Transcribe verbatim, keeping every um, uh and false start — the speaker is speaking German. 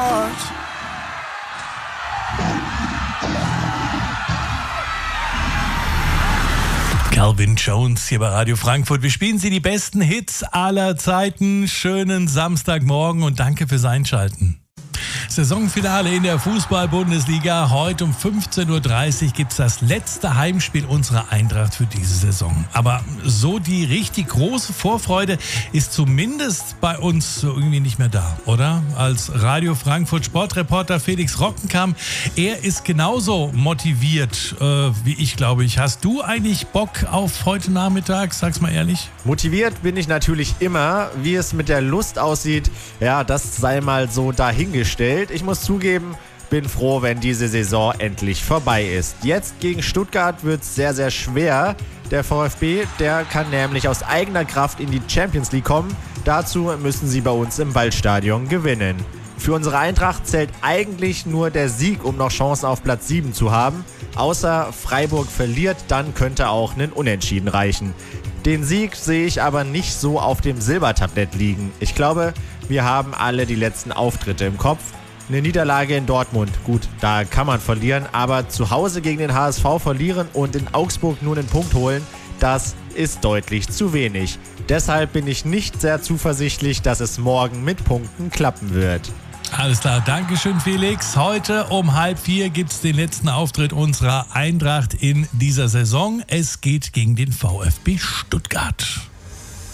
Sport. Calvin Jones hier bei Radio Frankfurt. Wir spielen Sie die besten Hits aller Zeiten. Schönen Samstagmorgen und danke fürs Einschalten. Saisonfinale in der Fußball-Bundesliga. Heute um fünfzehn Uhr dreißig gibt es das letzte Heimspiel unserer Eintracht für diese Saison. Aber so die richtig große Vorfreude ist zumindest bei uns irgendwie nicht mehr da, oder? Als Radio Frankfurt Sportreporter Felix Rockenkamp, er ist genauso motiviert äh, wie ich, glaube ich. Hast du eigentlich Bock auf heute Nachmittag? Sag's mal ehrlich. Motiviert bin ich natürlich immer. Wie es mit der Lust aussieht, ja, das sei mal so dahingestellt. Ich muss zugeben, bin froh, wenn diese Saison endlich vorbei ist. Jetzt gegen Stuttgart wird es sehr, sehr schwer. Der VfB, der kann nämlich aus eigener Kraft in die Champions League kommen. Dazu müssen sie bei uns im Waldstadion gewinnen. Für unsere Eintracht zählt eigentlich nur der Sieg, um noch Chancen auf Platz sieben zu haben. Außer Freiburg verliert, dann könnte auch ein Unentschieden reichen. Den Sieg sehe ich aber nicht so auf dem Silbertablett liegen. Ich glaube, wir haben alle die letzten Auftritte im Kopf. Eine Niederlage in Dortmund, gut, da kann man verlieren, aber zu Hause gegen den H S V verlieren und in Augsburg nur einen Punkt holen, das ist deutlich zu wenig. Deshalb bin ich nicht sehr zuversichtlich, dass es morgen mit Punkten klappen wird. Alles klar, Dankeschön Felix. Heute um halb vier gibt es den letzten Auftritt unserer Eintracht in dieser Saison. Es geht gegen den VfB Stuttgart.